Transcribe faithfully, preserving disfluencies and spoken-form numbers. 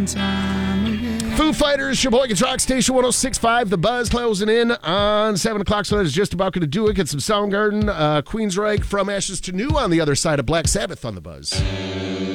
time again. Foo Fighters, Sheboygan's Rock Station one oh six point five. The Buzz closing in on seven o'clock, so that is just about going to do it. Get some Soundgarden, uh, Queensryche, From Ashes to New on the other side of Black Sabbath on The Buzz.